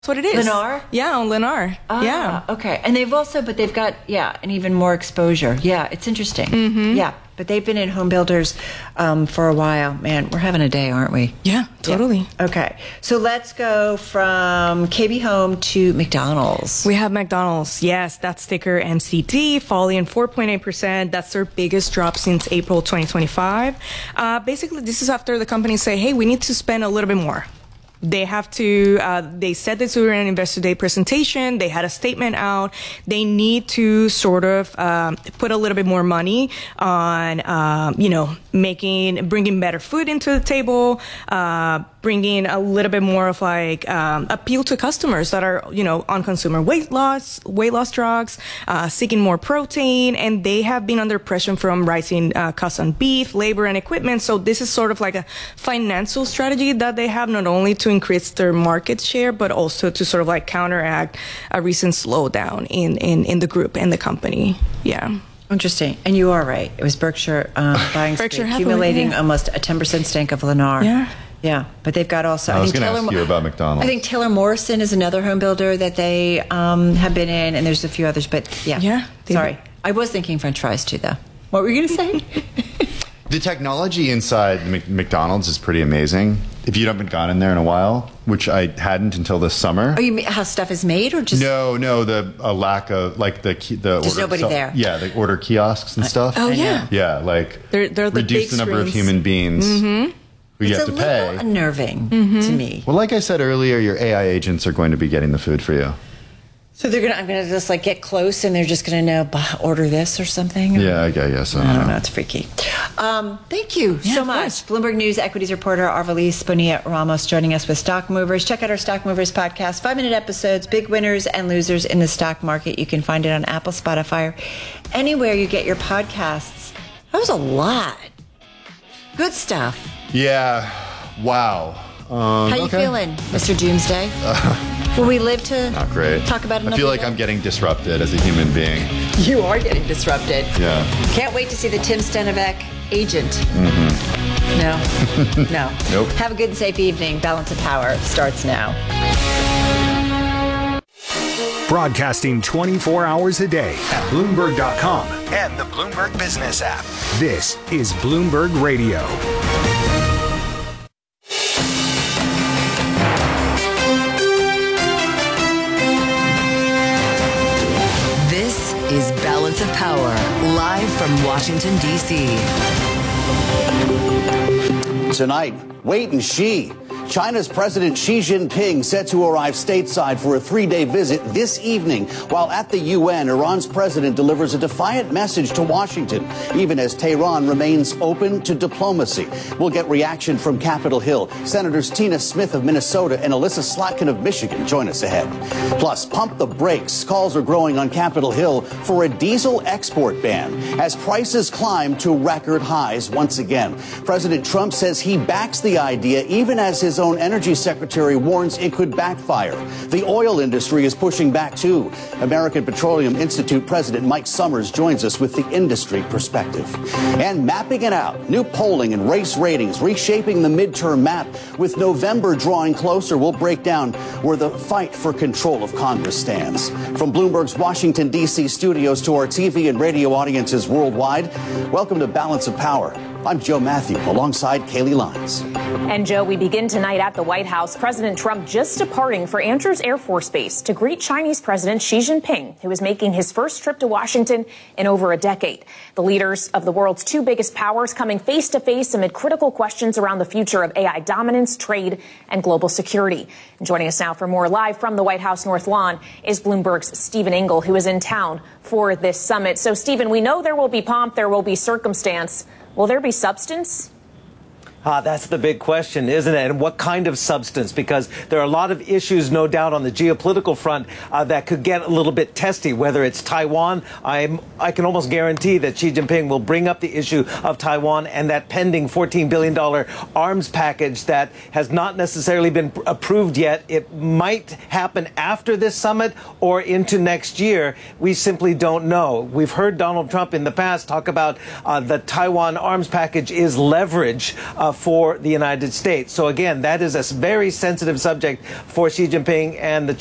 That's what it is. Lennar? Yeah, on Lennar. Yeah. Okay. And they've got an even more exposure. Yeah, it's interesting. Mm-hmm. Yeah, but they've been in home builders for a while. Man, we're having a day, aren't we? Yeah, totally. Yeah. Okay. So let's go from KB Home to McDonald's. We have McDonald's. Yes, that's ticker MCD, falling 4.8%. That's their biggest drop since April 2025. Basically, this is after the company say, hey, we need to spend a little bit more. They have to, they said this during an Investor Day presentation. They had a statement out. They need to sort of put a little bit more money on, bringing better food into the table, bringing a little bit more of like appeal to customers that are, on consumer weight loss drugs, seeking more protein. And they have been under pressure from rising costs on beef, labor, and equipment. So this is sort of like a financial strategy that they have, not only to increase their market share, but also to sort of like counteract a recent slowdown in the group and the company. Yeah. Interesting. And you are right. It was Berkshire buying Berkshire accumulating almost a 10% stake of Lennar. Yeah. Yeah, but they've got also. I was going to ask you about McDonald's. I think Taylor Morrison is another home builder that they have been in, and there's a few others. But yeah. Sorry, I was thinking French fries too, though. What were you going to say? The technology inside McDonald's is pretty amazing. If you haven't gone in there in a while, which I hadn't until this summer. Oh, you mean how stuff is made, or just no? The lack of like the there's nobody there. Yeah, the order kiosks and stuff. Oh yeah, yeah. Like they're the reduce the number of human beings who you have to pay. It's a little unnerving to me. Well, like I said earlier, your AI agents are going to be getting the food for you. So I'm gonna just like get close, and they're just gonna know order this or something. Yeah, I guess. I don't know. It's freaky. Thank you so much, Bloomberg News equities reporter Arvalis Bonilla Ramos, joining us with Stock Movers. Check out our Stock Movers podcast, 5-minute episodes, big winners and losers in the stock market. You can find it on Apple, Spotify, or anywhere you get your podcasts. That was a lot. Good stuff. Yeah. Wow. How you feeling, Mr. Doomsday? Will we live to not great. Talk about another I feel like day? I'm getting disrupted as a human being. You are getting disrupted. Yeah. Can't wait to see the Tim Stenivec agent. No. Nope. Have a good and safe evening. Balance of Power starts now. Broadcasting 24 hours a day at Bloomberg.com and the Bloomberg Business app. This is Bloomberg Radio. This is Balance of Power, live from Washington, D.C. Tonight, wait and see. China's President Xi Jinping set to arrive stateside for a 3-day visit this evening. While at the UN, Iran's president delivers a defiant message to Washington, even as Tehran remains open to diplomacy. We'll get reaction from Capitol Hill. Senators Tina Smith of Minnesota and Alyssa Slotkin of Michigan join us ahead. Plus, pump the brakes. Calls are growing on Capitol Hill for a diesel export ban as prices climb to record highs once again. President Trump says he backs the idea, even as his own energy secretary warns it could backfire. The oil industry is pushing back too. American Petroleum Institute President Mike Summers joins us with the industry perspective. And mapping it out, new polling and race ratings reshaping the midterm map. With November drawing closer, we'll break down where the fight for control of Congress stands. From Bloomberg's Washington, D.C. studios to our TV and radio audiences worldwide, welcome to Balance of Power. I'm Joe Matthew, alongside Kaylee Lyons. And Joe, we begin tonight at the White House. President Trump just departing for Andrews Air Force Base to greet Chinese President Xi Jinping, who is making his first trip to Washington in over a decade. The leaders of the world's two biggest powers coming face to face amid critical questions around the future of AI dominance, trade, and global security. And joining us now for more live from the White House North Lawn is Bloomberg's Stephen Engel, who is in town for this summit. So, Stephen, we know there will be pomp, there will be circumstance. Will there be substance? That's the big question, isn't it? And what kind of substance? Because there are a lot of issues, no doubt, on the geopolitical front that could get a little bit testy. Whether it's Taiwan, I can almost guarantee that Xi Jinping will bring up the issue of Taiwan and that pending $14 billion arms package that has not necessarily been approved yet. It might happen after this summit or into next year. We simply don't know. We've heard Donald Trump in the past talk about the Taiwan arms package is leverage for the United States. So again, that is a very sensitive subject for Xi Jinping and the